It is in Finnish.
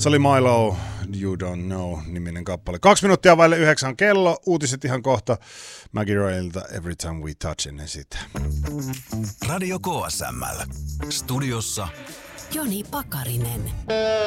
Se oli Milo, You Don't Know-niminen kappale. 2 minuuttia vaille 9 kello. Uutiset ihan kohta. Maggie Royalta Every Time We Touch ennen sitä. Radio KSML. Studiossa Joni Pakarinen.